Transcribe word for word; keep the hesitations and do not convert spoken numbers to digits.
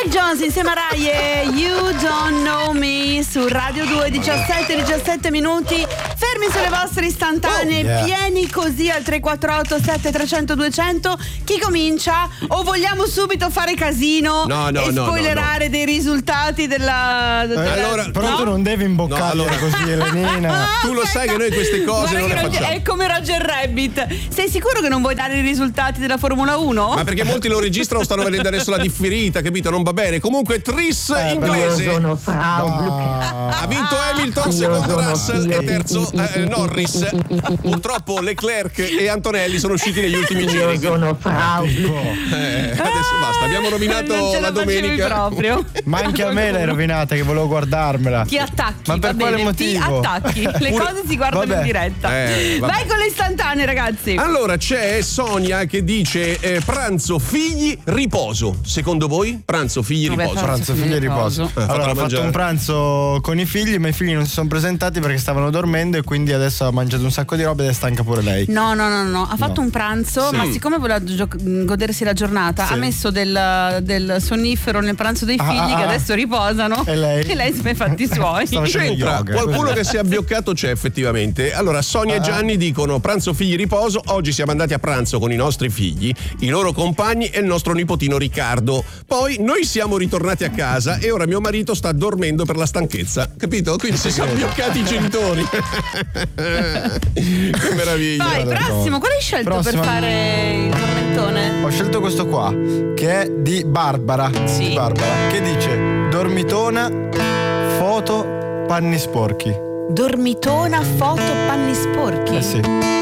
Spike Jonze insieme a Rai e You Don't Know Me su Radio due, diciassette diciassette minuti. Fermi sulle vostre istantanee, oh, yeah. pieni così al tre quattro otto sette tre zero zero due zero zero. Chi comincia? O vogliamo subito fare casino no, no, e no, spoilerare no, no. dei risultati della, della... Eh, allora, però no? tu non devi imboccare no, allora. così, Elenina. Tu lo sai che noi queste cose Guarda non le Roger, facciamo. è come Roger Rabbit. Sei sicuro che non vuoi dare i risultati della Formula uno? Ma perché molti lo registrano, stanno vedendo adesso la differita, capito? Non va bene. Comunque Tris Eh, inglese. Io sono Frau Ah. Ha vinto Hamilton, secondo Russell e terzo eh, Norris. Purtroppo Leclerc e Antonelli sono usciti negli ultimi giri. Io sono Frau. Eh, adesso basta, abbiamo rovinato non ce la la facevi domenica. proprio. Ma anche a me l'hai rovinata, che volevo guardarmela. Ti attacchi, Ma per va quale bene, ti motivo? attacchi. Le Pure- cose si guardano Vabbè. in diretta. Eh, vabbè. Vai con le istantanee, ragazzi. Allora c'è Sonia che dice eh, pranzo, figli, riposo. Secondo voi? Pranzo, figli, Vabbè, riposo. Pranzo, figli e riposo. Eh, fatela Allora, ho fatto mangiare. un pranzo con i figli, ma i figli non si sono presentati perché stavano dormendo e quindi adesso ha mangiato un sacco di roba ed è stanca pure lei. No, no, no, no, ha fatto No. un pranzo, Sì. ma siccome voleva gio- godersi la giornata, Sì. ha messo del, del sonnifero nel pranzo dei Ah, figli ah, che ah. adesso riposano. E lei? E lei si è fatti i suoi. Stava facendo C'entra, yoga. qualcuno che si è abbioccato c'è effettivamente. Allora Sonia e Gianni dicono pranzo, figli, riposo. Oggi siamo andati a pranzo con i nostri figli, i loro compagni e il nostro nipotino Riccardo. Poi noi siamo ritornati a casa e ora mio marito sta dormendo per la stanchezza, capito? Quindi si sono abbioccati i genitori. Che meraviglia. Vai, Guarda, prossimo, quale hai scelto Prossimo. per fare il tormentone? Ho scelto questo qua, che è di Barbara. Sì. Di Barbara, che dice: dormitona, foto, panni sporchi. Dormitona, foto, panni sporchi. Eh sì.